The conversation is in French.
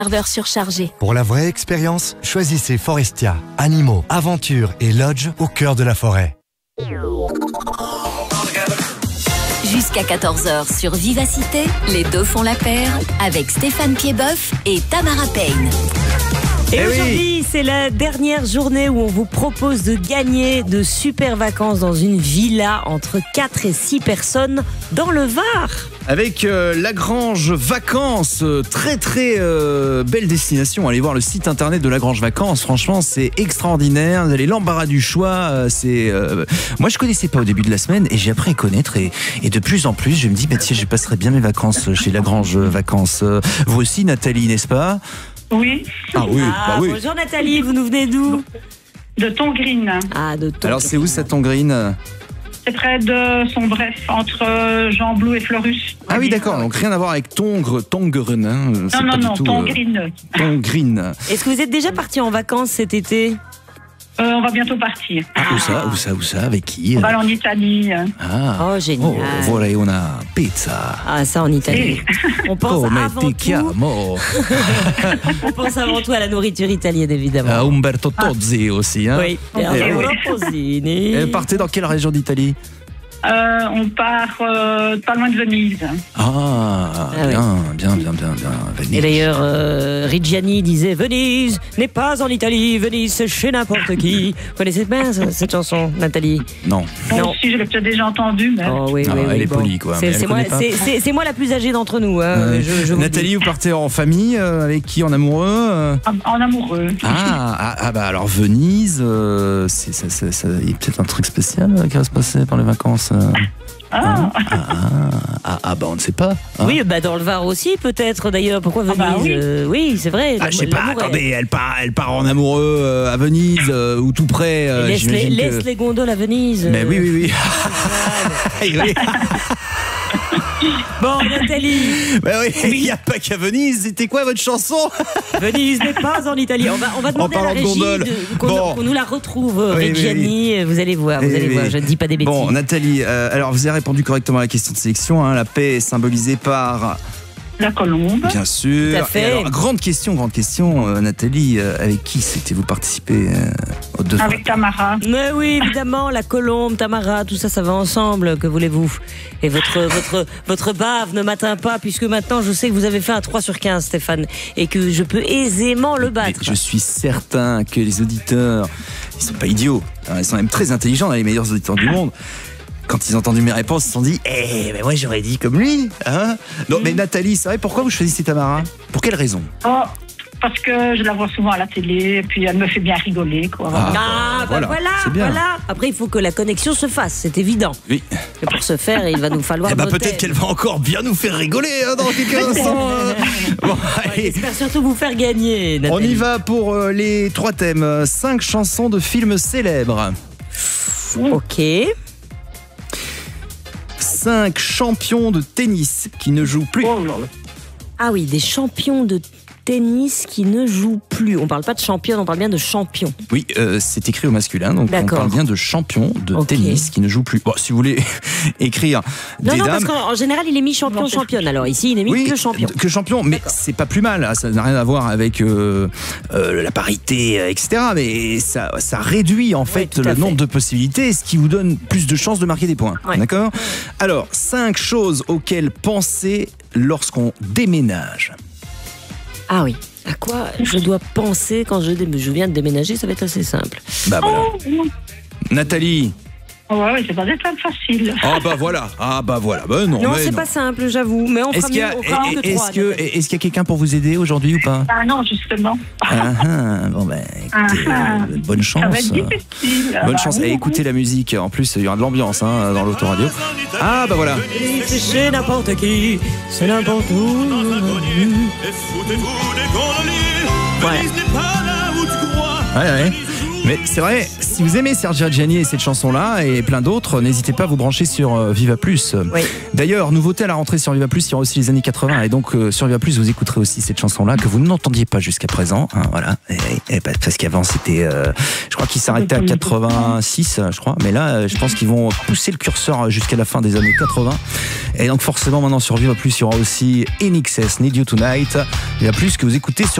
serveur surchargé. Pour la vraie expérience, choisissez Forestia. Animaux, aventures et lodge au cœur de la forêt. Jusqu'à 14h sur Vivacité, les deux font la paire avec Stéphane Piedboeuf et Tamara Payne. Et aujourd'hui, c'est la dernière journée où on vous propose de gagner de super vacances dans une villa entre 4 et 6 personnes dans le Var. Avec Lagrange Vacances, très belle destination. Allez voir le site internet de Lagrange Vacances. Franchement, c'est extraordinaire. Vous avez l'embarras du choix. Moi, je connaissais pas au début de la semaine et j'ai appris à connaître. Et de plus en plus, je me dis, tiens, je passerai bien mes vacances chez Lagrange Vacances. Vous aussi, Nathalie, n'est-ce pas ? Oui. Ah oui, oui. Bonjour Nathalie, vous nous venez d'où ? De Tongrine. Ah, de Tongrine. Alors, c'est où ça, Tongrine ? C'est près de Sombref, entre Jean-Blou et Fleurus. Ah oui, d'accord. Donc, rien à voir avec Tongres. Hein. Non, Tongrine. Tongrine. Est-ce que vous êtes déjà parti en vacances cet été ? On va bientôt partir. Ah, où ça Avec qui ? On va aller en Italie. Ah. Oh, génial. Oh, voilà, una pizza. Ah, ça en Italie. On pense avant tout... On pense avant tout à la nourriture italienne, évidemment. Umberto Tozzi aussi. Hein. Oui. Et partez dans quelle région d'Italie ? On part pas loin de Venise. Bien. Venise. Et d'ailleurs, Reggiani disait « Venise n'est pas en Italie, Venise c'est chez n'importe qui ». Vous connaissez bien cette chanson, Nathalie ? Non. Bon, si je l'ai peut-être déjà entendue, mais... Oh, oui, elle est polie, quoi. C'est moi la plus âgée d'entre nous. Hein, Nathalie, vous partez en famille, avec qui, en amoureux ? En amoureux. Alors Venise, il y a peut-être un truc spécial qui va se passer pendant les vacances. On ne sait pas. Hein. Oui, dans le Var aussi, peut-être d'ailleurs. Pourquoi Venise ? Oui, c'est vrai. Je sais pas, attendez, elle part en amoureux à Venise, ou tout près. Laisse les gondoles à Venise. Mais oui. Oui. Bon, Nathalie. Il n'y a pas qu'à Venise. C'était quoi votre chanson ? Venise n'est pas en Italie. On va demander à la régie qu'on nous la retrouve, Reggiani. Oui. Vous allez voir, je ne dis pas des bêtises. Bon, Nathalie, alors vous avez répondu correctement à la question de sélection. Hein. La paix est symbolisée par... La colombe. Bien sûr. Tout à fait. Alors, grande question, Nathalie, avec qui c'était-vous participer aux deux ? Avec Tamara. Mais oui, évidemment, la colombe, Tamara, tout ça va ensemble, que voulez-vous ? Et votre bave ne m'atteint pas, puisque maintenant je sais que vous avez fait un 3 sur 15, Stéphane, et que je peux aisément le battre. Mais je suis certain que les auditeurs, ils sont pas idiots, ils sont même très intelligents, les meilleurs auditeurs du monde. Quand ils ont entendu mes réponses, ils se sont dit mais moi j'aurais dit comme lui, hein. Non, mais Nathalie, c'est vrai, pourquoi vous choisissez Tamara ? Pour quelle raison ? Parce que je la vois souvent à la télé, et puis elle me fait bien rigoler, quoi. Voilà. C'est bien. Après, il faut que la connexion se fasse, c'est évident. Oui. Et pour ce faire, il va nous falloir peut-être qu'elle va encore bien nous faire rigoler dans quelques instants. Bon, allez. J'espère surtout vous faire gagner, Nathalie. On y va pour les 3 thèmes. 5 chansons de films célèbres. Ok. 5 champions de tennis qui ne jouent plus. Ah oui, des champions de tennis qui ne jouent plus. On parle pas de championne, on parle bien de champion. Oui, c'est écrit au masculin, donc D'accord. on parle bien de champion de tennis qui ne joue plus. Bon, si vous voulez écrire des dames... parce qu'en général, il est mis champion-championne. Alors ici, il est mis que champion. Que champion, mais c'est pas plus mal. Ça n'a rien à voir avec la parité, etc. Mais ça réduit en fait le nombre de possibilités, ce qui vous donne plus de chances de marquer des points. Ouais. D'accord ? Alors, 5 choses auxquelles penser lorsqu'on déménage. Ah oui. À quoi je dois penser quand je viens de déménager ? Ça va être assez simple. Voilà. Nathalie. Ouais, c'est pas des trucs faciles. Voilà. Non, c'est pas simple, j'avoue. Mais on fera mieux. Est-ce qu'il y a quelqu'un pour vous aider aujourd'hui ou pas ? Non, justement. Écoutez, bonne chance. Ça va être difficile. Bonne chance. Et écoutez la musique. En plus, il y aura de l'ambiance dans l'autoradio. Voilà. C'est chez n'importe qui, c'est n'importe où. Et foutez-vous des gondoliers. Venise n'est pas là où tu crois. Ouais. Mais c'est vrai, si vous aimez Serge Reggiani et cette chanson-là et plein d'autres, n'hésitez pas à vous brancher sur Viva Plus. Oui. D'ailleurs, nouveauté à la rentrée sur Viva Plus, il y aura aussi les années 80. Et donc, sur Viva Plus, vous écouterez aussi cette chanson-là que vous n'entendiez pas jusqu'à présent. Hein, voilà. Parce qu'avant, c'était. Je crois qu'ils s'arrêtaient à 86, je crois. Mais là, je pense qu'ils vont pousser le curseur jusqu'à la fin des années 80. Et donc, forcément, maintenant, sur Viva Plus, il y aura aussi INXS, Need You Tonight. Viva Plus que vous écoutez sur